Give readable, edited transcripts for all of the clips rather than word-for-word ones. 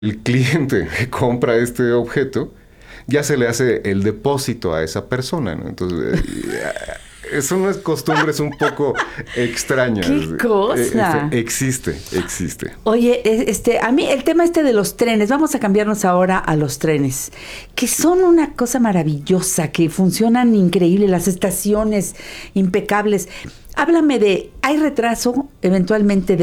el cliente que compra este objeto, ya se le hace el depósito a esa persona, ¿no? Entonces, son unas costumbres un poco extrañas. ¡Qué cosa! Existe. Oye, a mí el tema de los trenes, vamos a cambiarnos ahora a los trenes, que son una cosa maravillosa, que funcionan increíble, las estaciones impecables. Háblame ¿hay retraso eventualmente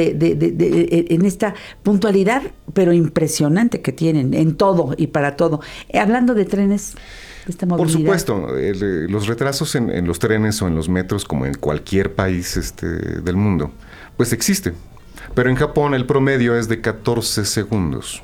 en esta puntualidad, pero impresionante que tienen en todo y para todo? Hablando de trenes, de esta movilidad. Por supuesto, los retrasos en los trenes o en los metros, como en cualquier país del mundo, pues existe. Pero en Japón el promedio es de 14 segundos.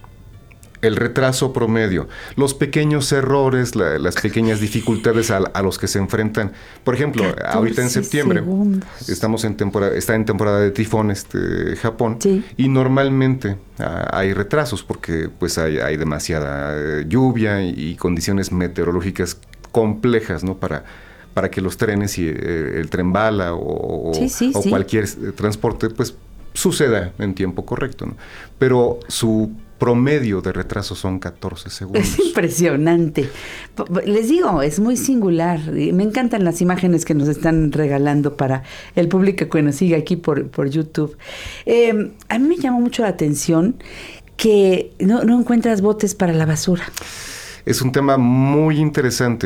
El retraso promedio, los pequeños errores, las pequeñas dificultades a los que se enfrentan. Por ejemplo, ahorita en septiembre estamos está en temporada de tifón Japón, sí. Y normalmente hay retrasos porque pues hay demasiada lluvia y condiciones meteorológicas complejas, ¿no? Para que los trenes y el tren bala o cualquier transporte pues suceda en tiempo correcto, ¿no? Pero su promedio de retraso son 14 segundos. Es impresionante. Les digo, es muy singular. Me encantan las imágenes que nos están regalando para el público que nos sigue aquí por YouTube. A mí me llamó mucho la atención que no encuentras botes para la basura. Es un tema muy interesante.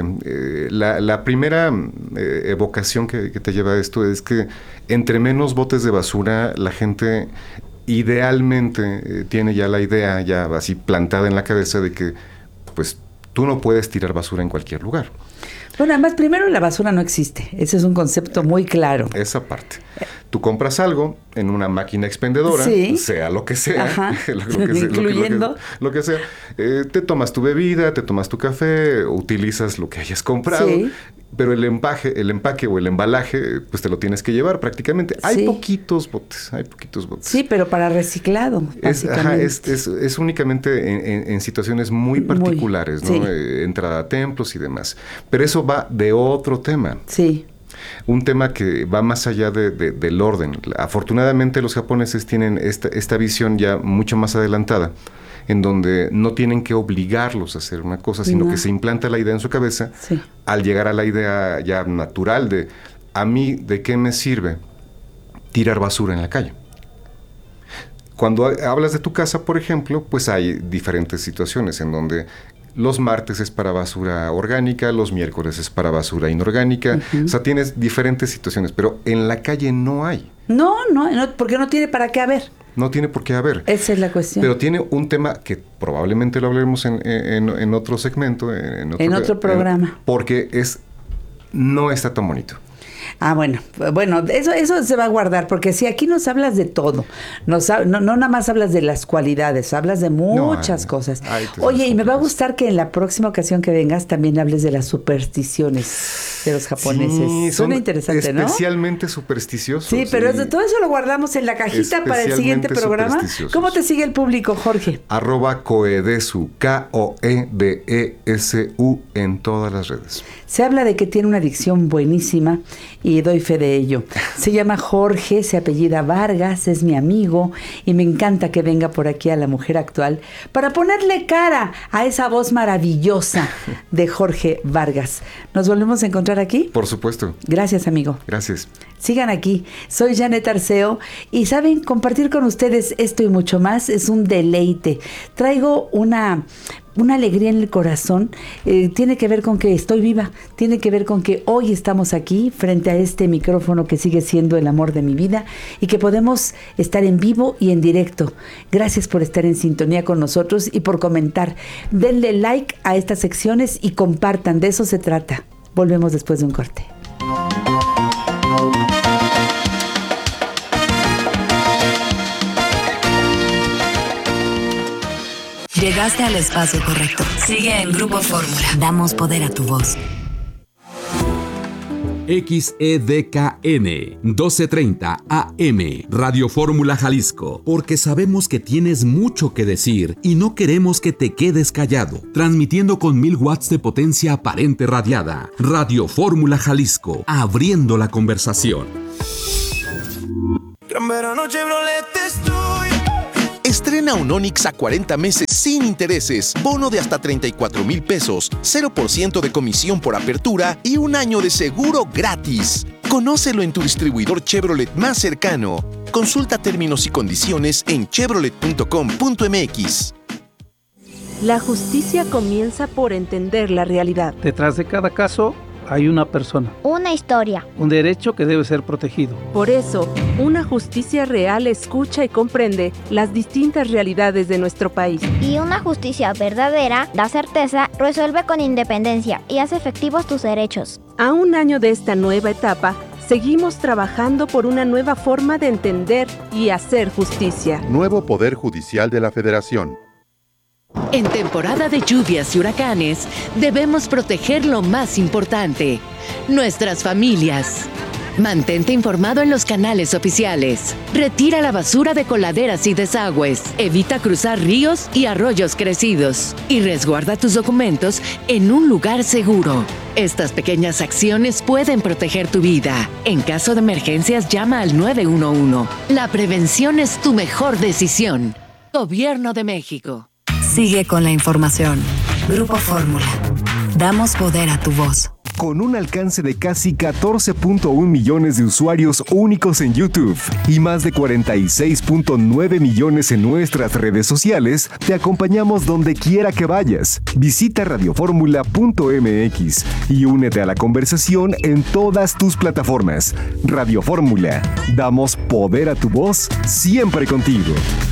La primera evocación que te lleva a esto es que entre menos botes de basura, la gente idealmente tiene ya la idea ya así plantada en la cabeza de que pues tú no puedes tirar basura en cualquier lugar. Bueno, además, primero la basura no existe. Ese es un concepto muy claro. Esa parte. Tú compras algo en una máquina expendedora, sí, sea lo que sea, incluyendo lo que sea. Te tomas tu bebida, te tomas tu café, utilizas lo que hayas comprado, sí, pero el empaque o el embalaje, pues te lo tienes que llevar prácticamente. Hay poquitos botes. Sí, pero para reciclado, básicamente. Es únicamente en situaciones muy particulares, ¿no? Sí. Entrada a templos y demás. Pero eso va de otro tema. Sí. Un tema que va más allá del orden. Afortunadamente los japoneses tienen esta visión ya mucho más adelantada, en donde no tienen que obligarlos a hacer una cosa, sino que se implanta la idea en su cabeza, sí, al llegar a la idea ya natural de, a mí, ¿de qué me sirve tirar basura en la calle? Cuando hablas de tu casa, por ejemplo, pues hay diferentes situaciones en donde los martes es para basura orgánica, los miércoles es para basura inorgánica. Uh-huh. O sea, tienes diferentes situaciones, pero en la calle no hay. No, porque no tiene para qué haber. No tiene por qué haber. Esa es la cuestión. Pero tiene un tema que probablemente lo hablaremos en otro segmento. En otro programa. Porque no está tan bonito. Bueno, eso se va a guardar, porque si aquí nos hablas de todo, no nada más hablas de las cualidades, hablas de muchas cosas. Oye, y me va a gustar que en la próxima ocasión que vengas también hables de las supersticiones de los japoneses. Sí, suena interesante, ¿no? Especialmente supersticiosos. Sí, pero todo eso lo guardamos en la cajita para el siguiente programa. ¿Cómo te sigue el público, Jorge? @koedesu, KOEDESU en todas las redes. Se habla de que tiene una dicción buenísima y doy fe de ello. Se llama Jorge, se apellida Vargas, es mi amigo y me encanta que venga por aquí a La Mujer Actual para ponerle cara a esa voz maravillosa de Jorge Vargas. ¿Nos volvemos a encontrar aquí? Por supuesto. Gracias, amigo. Gracias. Sigan aquí. Soy Janet Arceo y saben, compartir con ustedes esto y mucho más es un deleite. Traigo una alegría en el corazón, tiene que ver con que estoy viva, tiene que ver con que hoy estamos aquí frente a este micrófono que sigue siendo el amor de mi vida y que podemos estar en vivo y en directo. Gracias por estar en sintonía con nosotros y por comentar. Denle like a estas secciones y compartan, de eso se trata. Volvemos después de un corte. Llegaste al espacio correcto. Sigue en Grupo Fórmula. Damos poder a tu voz. XEDKN 1230 AM Radio Fórmula Jalisco, porque sabemos que tienes mucho que decir y no queremos que te quedes callado. Transmitiendo con 1000 watts de potencia aparente radiada. Radio Fórmula Jalisco, abriendo la conversación. Gran verano Chevrolet estoy. Estrena un Onix a 40 meses sin intereses, bono de hasta 34,000 pesos, 0% de comisión por apertura y un año de seguro gratis. Conócelo en tu distribuidor Chevrolet más cercano. Consulta términos y condiciones en chevrolet.com.mx. La justicia comienza por entender la realidad. Detrás de cada caso hay una persona. Una historia. Un derecho que debe ser protegido. Por eso, una justicia real escucha y comprende las distintas realidades de nuestro país. Y una justicia verdadera da certeza, resuelve con independencia y hace efectivos tus derechos. A un año de esta nueva etapa, seguimos trabajando por una nueva forma de entender y hacer justicia. Nuevo Poder Judicial de la Federación. En temporada de lluvias y huracanes, debemos proteger lo más importante, nuestras familias. Mantente informado en los canales oficiales. Retira la basura de coladeras y desagües. Evita cruzar ríos y arroyos crecidos. Y resguarda tus documentos en un lugar seguro. Estas pequeñas acciones pueden proteger tu vida. En caso de emergencias, llama al 911. La prevención es tu mejor decisión. Gobierno de México. Sigue con la información. Grupo Fórmula. Damos poder a tu voz. Con un alcance de casi 14.1 millones de usuarios únicos en YouTube y más de 46.9 millones en nuestras redes sociales, te acompañamos donde quiera que vayas. Visita radioformula.mx y únete a la conversación en todas tus plataformas. Radio Fórmula. Damos poder a tu voz, siempre contigo.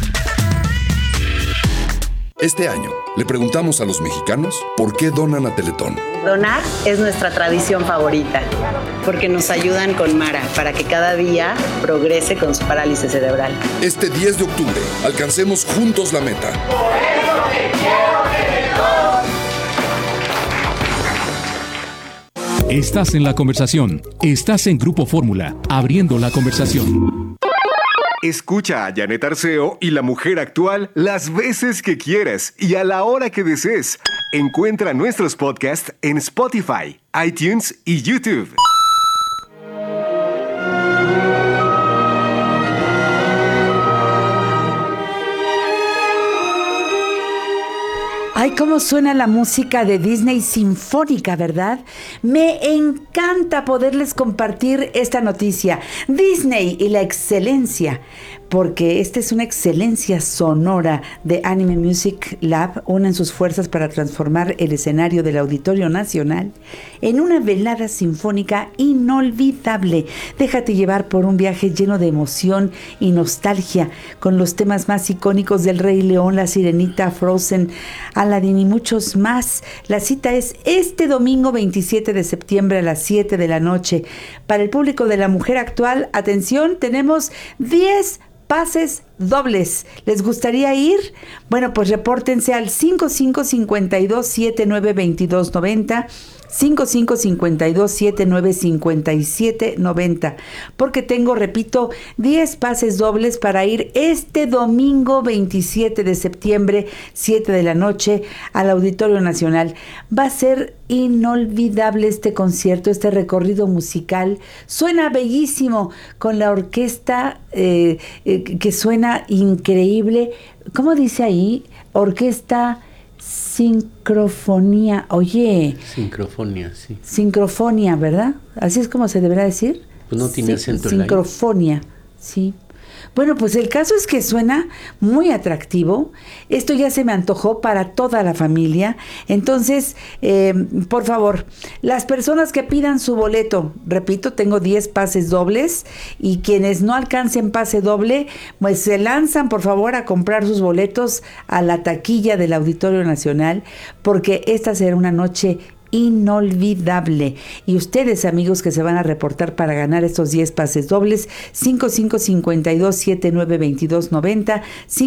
Este año, le preguntamos a los mexicanos por qué donan a Teletón. Donar es nuestra tradición favorita, porque nos ayudan con Mara para que cada día progrese con su parálisis cerebral. Este 10 de octubre, alcancemos juntos la meta. Por eso te quiero, Teletón. Estás en la conversación. Estás en Grupo Fórmula, abriendo la conversación. Escucha a Janet Arceo y La Mujer Actual las veces que quieras y a la hora que desees. Encuentra nuestros podcasts en Spotify, iTunes y YouTube. Ay, cómo suena la música de Disney sinfónica, ¿verdad? Me encanta poderles compartir esta noticia. Disney y la excelencia, porque esta es una excelencia sonora de Anime Music Lab, unen sus fuerzas para transformar el escenario del Auditorio Nacional en una velada sinfónica inolvidable. Déjate llevar por un viaje lleno de emoción y nostalgia, con los temas más icónicos del Rey León, La Sirenita, Frozen, Aladdin y muchos más. La cita es este domingo 27 de septiembre a las 7 de la noche. Para el público de La Mujer Actual, atención, tenemos 10 pases dobles. ¿Les gustaría ir? Bueno, pues repórtense al 5552-792290, 5552-795790, porque tengo, repito, 10 pases dobles para ir este domingo 27 de septiembre, 7 de la noche, al Auditorio Nacional. Va a ser inolvidable este concierto, este recorrido musical. Suena bellísimo con la orquesta que suena increíble. ¿Cómo dice ahí? Orquesta Sincrofonía. Oye. Sincrofonía, sí. Sincrofonía, ¿verdad? Así es como se deberá decir. Pues no tiene acento. Sincrofonía, sí. Bueno, pues el caso es que suena muy atractivo. Esto ya se me antojó para toda la familia. Entonces, por favor, las personas que pidan su boleto, repito, tengo 10 pases dobles, y quienes no alcancen pase doble, pues se lanzan, por favor, a comprar sus boletos a la taquilla del Auditorio Nacional, porque esta será una noche inolvidable. Y ustedes, amigos, que se van a reportar para ganar estos 10 pases dobles, 5552-792290,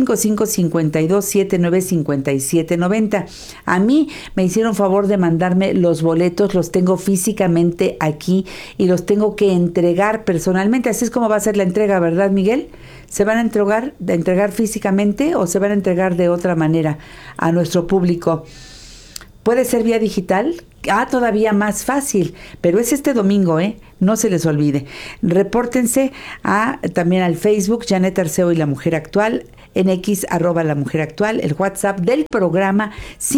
5552-795790. A mí me hicieron favor de mandarme los boletos, los tengo físicamente aquí y los tengo que entregar personalmente. Así es como va a ser la entrega, ¿verdad, Miguel? ¿Se van a entregar físicamente o se van a entregar de otra manera a nuestro público? Puede ser vía digital, Todavía más fácil, pero es este domingo, no se les olvide. Repórtense también al Facebook, Janet Arceo y La Mujer Actual, en X, @La Mujer Actual, el WhatsApp del programa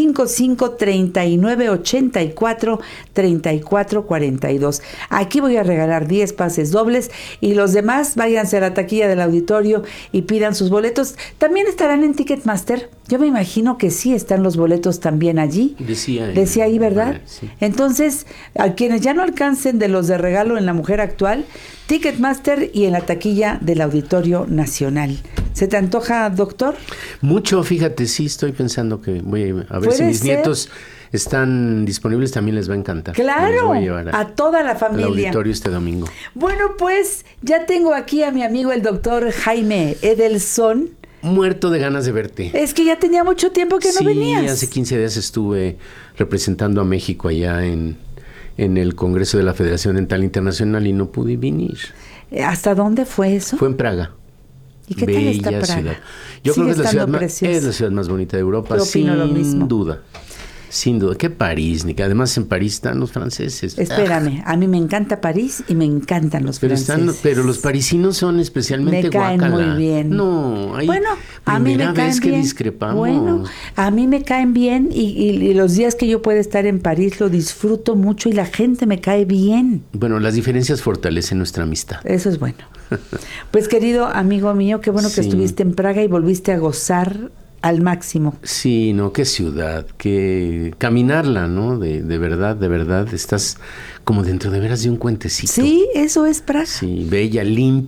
5539843442. Aquí voy a regalar 10 pases dobles y los demás váyanse a la taquilla del auditorio y pidan sus boletos. ¿También estarán en Ticketmaster? Yo me imagino que sí están los boletos también allí. Decía ahí, ¿verdad? Sí. Entonces, a quienes ya no alcancen de los de regalo en La Mujer Actual, Ticketmaster y en la taquilla del Auditorio Nacional. ¿Se te antoja, doctor? Mucho, fíjate, sí, estoy pensando que voy a ver si mis nietos están disponibles, también les va a encantar. Claro, voy a llevar a toda la familia. Al auditorio este domingo. Bueno, pues ya tengo aquí a mi amigo el doctor Jaime Edelson. Muerto de ganas de verte. Es que ya tenía mucho tiempo que no venías. Sí, hace 15 días estuve representando a México allá en el Congreso de la Federación Dental Internacional y no pude venir. ¿Hasta dónde fue eso? Fue en Praga. ¿Y qué tal está Praga? Ciudad. Yo creo que es la ciudad más bonita de Europa, sin duda. Sin duda, que París, ni que además en París están los franceses. Espérame, a mí me encanta París y me encantan los franceses. Pero los parisinos son especialmente me caen guácala. muy bien. No, a mí me caen vez bien. Que discrepamos. Bueno, a mí me caen bien y los días que yo pueda estar en París lo disfruto mucho y la gente me cae bien. Bueno, las diferencias fortalecen nuestra amistad. Eso es bueno. Pues querido amigo mío, qué bueno que estuviste en Praga y volviste a gozar al máximo. Sí, no, qué ciudad, que caminarla, ¿no? De verdad, estás como dentro de veras de un cuentecito. Sí, eso es Praga. Sí, bella,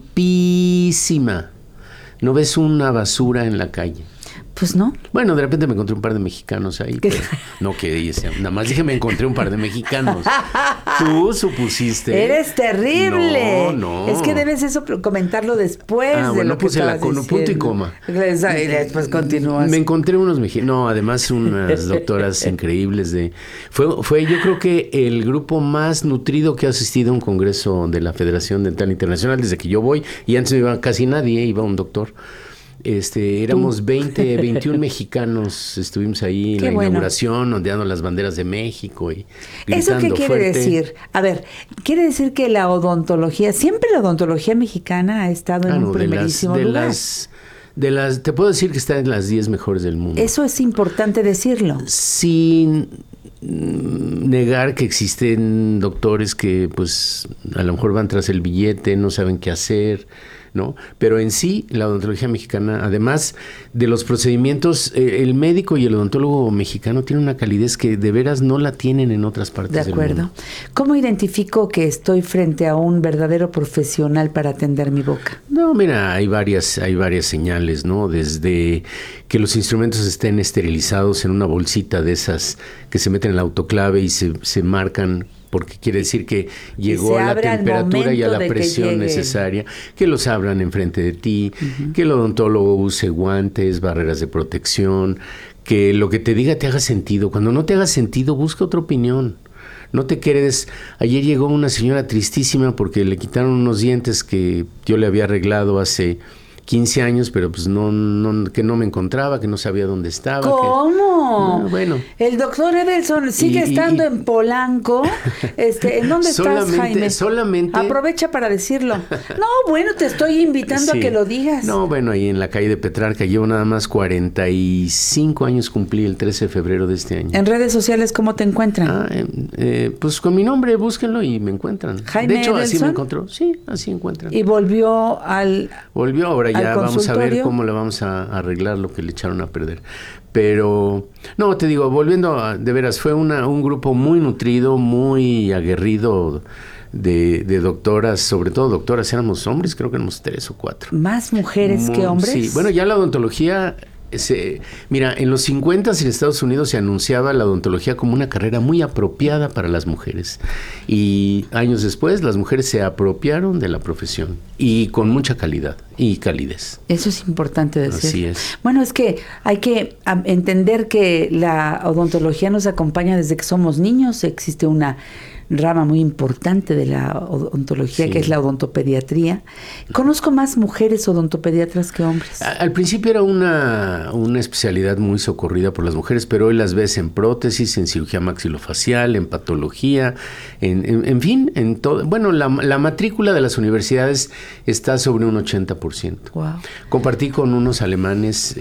limpísima. No ves una basura en la calle. Pues no. Bueno, de repente me encontré un par de mexicanos ahí, pero no que nada más dije me encontré un par de mexicanos. Tú supusiste. Eres terrible. No. Es que debes eso comentarlo después de bueno, lo que puse punto y coma. Y después continúas. Me encontré unos mexicanos, no, además unas doctoras increíbles fue yo creo que el grupo más nutrido que ha asistido a un congreso de la Federación Dental Internacional desde que yo voy, y antes no iba casi nadie, iba un doctor. Éramos 21 mexicanos, estuvimos ahí en la inauguración, ondeando las banderas de México y gritando. ¿Eso qué quiere decir? A ver, quiere decir que la odontología, siempre la odontología mexicana ha estado en un primerísimo lugar. Te puedo decir que está en las 10 mejores del mundo. Eso es importante decirlo. Sin negar que existen doctores que pues a lo mejor van tras el billete, no saben qué hacer, ¿no? Pero en sí, la odontología mexicana, además de los procedimientos, el médico y el odontólogo mexicano tienen una calidez que de veras no la tienen en otras partes del mundo. De acuerdo. ¿Cómo identifico que estoy frente a un verdadero profesional para atender mi boca? No, mira, hay varias señales, ¿no? Desde que los instrumentos estén esterilizados en una bolsita de esas que se meten en la autoclave y se marcan, porque quiere decir que llegó a la temperatura y a la presión necesaria, que los abran enfrente de ti, que el odontólogo use guantes, barreras de protección, que lo que te diga te haga sentido. Cuando no te haga sentido, busca otra opinión. No te quedes. Ayer llegó una señora tristísima porque le quitaron unos dientes que yo le había arreglado hace 15 años, pero pues que no me encontraba, que no sabía dónde estaba. ¿Cómo? Bueno. El doctor Edelson sigue estando en Polanco. ¿En dónde estás, Jaime? Solamente. Aprovecha para decirlo. No, bueno, te estoy invitando a que lo digas. No, bueno, ahí en la calle de Petrarca llevo nada más 45 años, cumplí el 13 de febrero de este año. ¿En redes sociales cómo te encuentran? Pues con mi nombre, búsquenlo y me encuentran. Jaime de hecho, Edelson. así me encontró. Sí, así encuentran. Y volvió ahora ya vamos a ver cómo le vamos a arreglar lo que le echaron a perder. Pero, no, te digo, volviendo de veras, fue un grupo muy nutrido, muy aguerrido de doctoras, sobre todo doctoras, éramos hombres, creo que éramos 3 o 4. ¿Más mujeres que hombres? Sí, bueno, ya la odontología... Mira, en los 50s en Estados Unidos se anunciaba la odontología como una carrera muy apropiada para las mujeres, y años después las mujeres se apropiaron de la profesión y con mucha calidad, y calidez. Eso es importante decir. Así es. Bueno, es que hay que entender que la odontología nos acompaña desde que somos niños. Existe una rama muy importante de la odontología, que es la odontopediatría. Conozco más mujeres odontopediatras que hombres. Al principio era una especialidad muy socorrida por las mujeres, pero hoy las ves en prótesis, en cirugía maxilofacial, en patología, en fin, en todo. Bueno, la matrícula de las universidades está sobre un 80%. Wow. Compartí con unos alemanes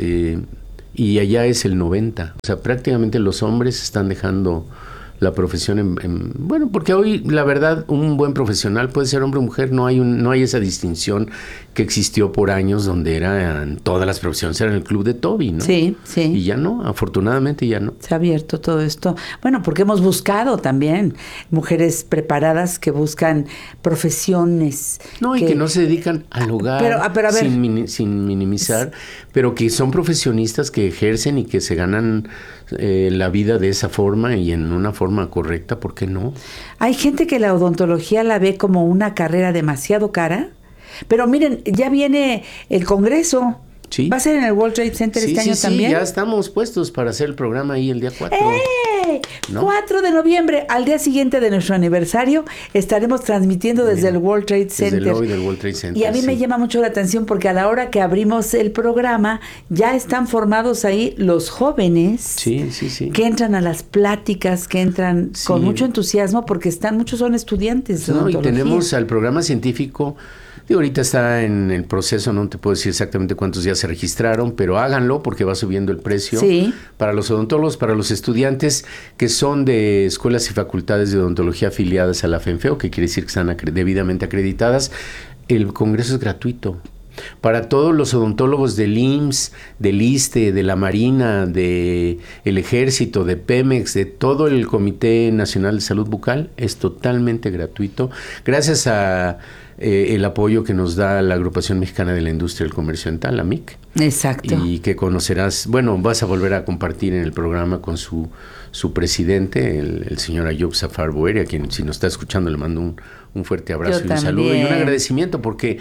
y allá es el 90%. O sea, prácticamente los hombres están dejando la profesión bueno, porque hoy la verdad un buen profesional puede ser hombre o mujer, no hay esa distinción que existió por años donde eran todas las profesiones, eran el club de Toby, ¿no? Sí, sí. Y ya no, afortunadamente ya no. Se ha abierto todo esto. Bueno, porque hemos buscado también mujeres preparadas que buscan profesiones. No, y que no se dedican al hogar, pero a ver, sin minimizar, pero que son profesionistas que ejercen y que se ganan la vida de esa forma y en una forma correcta, ¿por qué no? Hay gente que la odontología la ve como una carrera demasiado cara, pero miren, ya viene el Congreso. Sí. ¿Va a ser en el World Trade Center este año también? Sí, ya estamos puestos para hacer el programa ahí el día 4. ¿No? 4 de noviembre, al día siguiente de nuestro aniversario, estaremos transmitiendo desde el World Trade Center. Desde el hoy del World Trade Center. Y a mí me llama mucho la atención porque a la hora que abrimos el programa, ya están formados ahí los jóvenes que entran a las pláticas, que entran con mucho entusiasmo porque muchos son estudiantes de odontología. Y tenemos al programa científico. Ahorita está en el proceso, no te puedo decir exactamente cuántos ya se registraron, pero háganlo porque va subiendo el precio para los odontólogos, para los estudiantes que son de escuelas y facultades de odontología afiliadas a la FENFEO, que quiere decir que están debidamente acreditadas. El congreso es gratuito. Para todos los odontólogos del IMSS, del ISSSTE, de la Marina, del Ejército, de Pemex, de todo el Comité Nacional de Salud Bucal, es totalmente gratuito. Gracias a el apoyo que nos da la Agrupación Mexicana de la Industria del Comercio Dental, la MIC. Exacto. Y que conocerás, bueno, vas a volver a compartir en el programa con su presidente, el señor Ayub Zafar Boeri, a quien si nos está escuchando le mando un fuerte abrazo y un saludo y un agradecimiento porque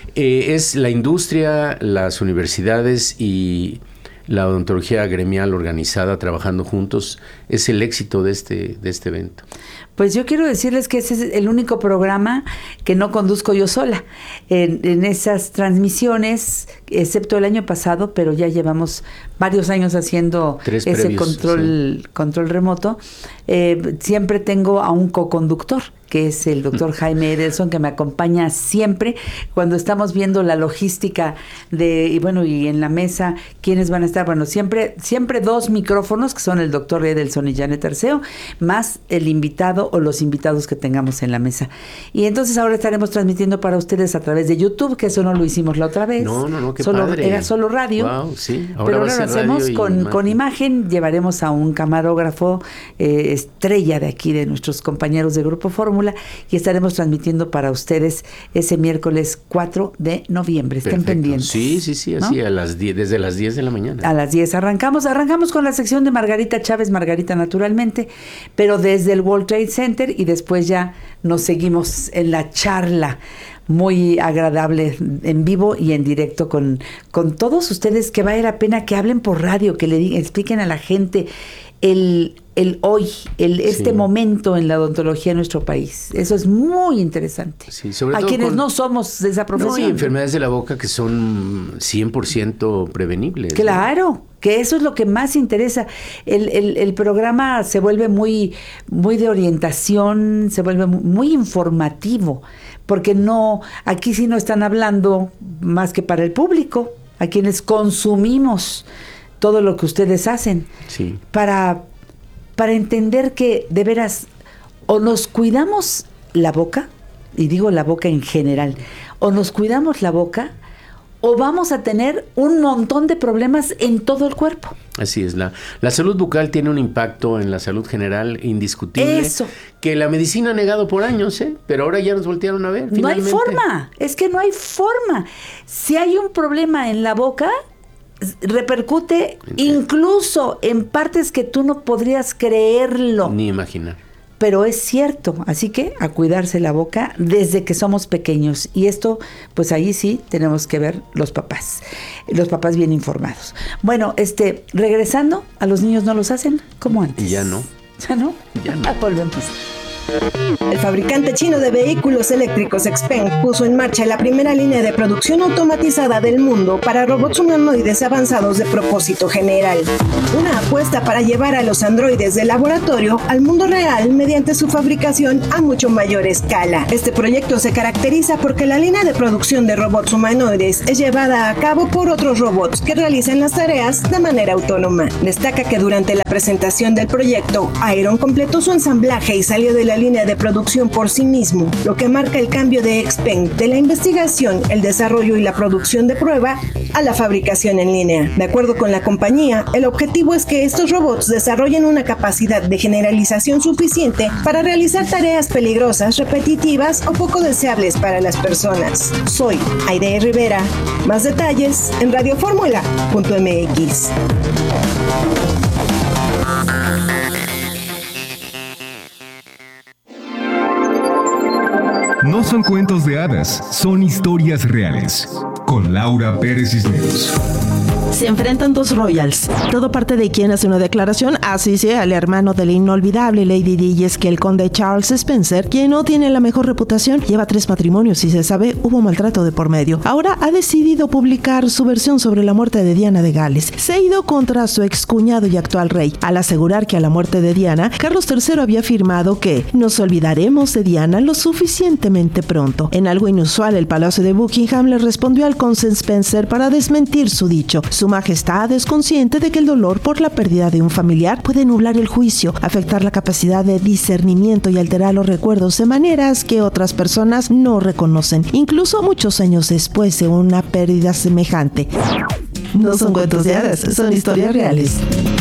es la industria, las universidades y la odontología gremial organizada trabajando juntos, es el éxito de este evento. Pues yo quiero decirles que ese es el único programa que no conduzco yo sola en esas transmisiones, excepto el año pasado, pero ya llevamos varios años haciendo ese control remoto. Siempre tengo a un coconductor, que es el doctor Jaime Edelson, que me acompaña siempre cuando estamos viendo la logística y en la mesa, ¿quiénes van a estar? Bueno, siempre 2 micrófonos, que son el doctor Edelson y Janet Arceo, más el invitado o los invitados que tengamos en la mesa. Y entonces ahora estaremos transmitiendo para ustedes a través de YouTube, que eso no lo hicimos la otra vez. No, qué padre. Era solo radio. Wow, sí. Pero ahora lo hacemos con imagen. Llevaremos a un camarógrafo estrella de aquí, de nuestros compañeros de Grupo Fórmula, y estaremos transmitiendo para ustedes ese miércoles 4 de noviembre. Estén pendientes. Sí, así, ¿no? a las 10, desde las 10 de la mañana. A las 10 arrancamos con la sección de Margarita Chávez, Margarita naturalmente, pero desde el World Trade Center, y después ya nos seguimos en la charla muy agradable en vivo y en directo con todos ustedes, que vale la pena que hablen por radio, que le expliquen a la gente el hoy, este momento en la odontología en nuestro país. Eso es muy interesante. Sí, sobre a todo quienes no somos de esa profesión. No, y enfermedades de la boca que son 100% prevenibles. Claro, ¿no? Que eso es lo que más interesa. El programa se vuelve muy, muy de orientación, se vuelve muy informativo, porque aquí sí no están hablando más que para el público, a quienes consumimos todo lo que ustedes hacen, para entender que de veras o nos cuidamos la boca, y digo la boca en general, o nos cuidamos la boca, o vamos a tener un montón de problemas en todo el cuerpo. Así es, la salud bucal tiene un impacto en la salud general indiscutible. Eso. Que la medicina ha negado por años, pero ahora ya nos voltearon a ver. No hay forma, es que no hay forma. Si hay un problema en la boca, repercute incluso en partes que tú no podrías creerlo. Ni imaginar. pero es cierto, así que a cuidarse la boca desde que somos pequeños. Y esto, pues ahí sí tenemos que ver los papás bien informados. Bueno, regresando, ¿a los niños no los hacen como antes? Ya no. ¿Ya no? Ya no. Volvemos. El fabricante chino de vehículos eléctricos XPeng puso en marcha la primera línea de producción automatizada del mundo para robots humanoides avanzados de propósito general. Una apuesta para llevar a los androides del laboratorio al mundo real mediante su fabricación a mucho mayor escala. Este proyecto se caracteriza porque la línea de producción de robots humanoides es llevada a cabo por otros robots que realizan las tareas de manera autónoma. Destaca que durante la presentación del proyecto, Iron completó su ensamblaje y salió de la línea de producción por sí mismo, lo que marca el cambio de XPeng de la investigación, el desarrollo y la producción de prueba a la fabricación en línea. De acuerdo con la compañía, el objetivo es que estos robots desarrollen una capacidad de generalización suficiente para realizar tareas peligrosas, repetitivas o poco deseables para las personas. Soy Aide Rivera. Más detalles en radioformula.mx. No son cuentos de hadas, son historias reales. Con Laura Pérez Cisneros. Se enfrentan dos royals. Todo parte de quien hace una declaración, así sea el hermano de la inolvidable Lady Di, y es que el conde Charles Spencer, quien no tiene la mejor reputación, lleva 3 matrimonios y se sabe hubo maltrato de por medio. Ahora ha decidido publicar su versión sobre la muerte de Diana de Gales. Se ha ido contra su excuñado y actual rey, al asegurar que a la muerte de Diana, Carlos III había afirmado que nos olvidaremos de Diana lo suficientemente pronto. En algo inusual, el Palacio de Buckingham le respondió al conde Spencer para desmentir su dicho. Su Majestad es consciente de que el dolor por la pérdida de un familiar puede nublar el juicio, afectar la capacidad de discernimiento y alterar los recuerdos de maneras que otras personas no reconocen, incluso muchos años después de una pérdida semejante. No son cuentos de hadas, son historias reales.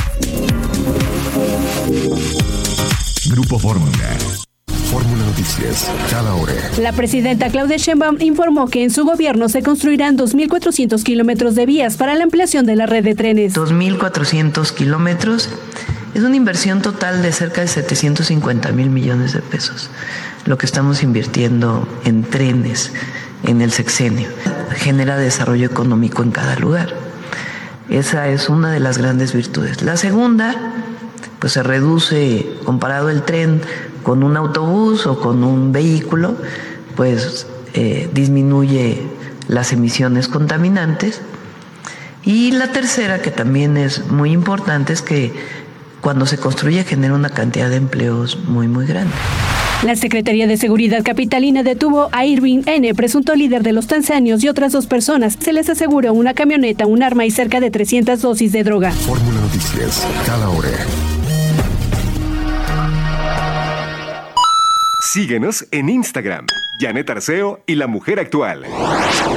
Grupo Fórmula. Fórmula Noticias, cada hora. La presidenta Claudia Sheinbaum informó que en su gobierno se construirán 2.400 kilómetros de vías para la ampliación de la red de trenes. 2.400 kilómetros es una inversión total de cerca de 750,000 millones de pesos, lo que estamos invirtiendo en trenes en el sexenio. Genera desarrollo económico en cada lugar. Esa es una de las grandes virtudes. La segunda, pues se reduce, comparado el tren con un autobús o con un vehículo, pues disminuye las emisiones contaminantes. Y la tercera, que también es muy importante, es que cuando se construye genera una cantidad de empleos muy, muy grande. La Secretaría de Seguridad Capitalina detuvo a Irving N., presunto líder de los Tanzanios, y otras 2 personas. Se les aseguró una camioneta, un arma y cerca de 300 dosis de droga. Fórmula Noticias, cada hora. Síguenos en Instagram, Janet Arceo y La Mujer Actual.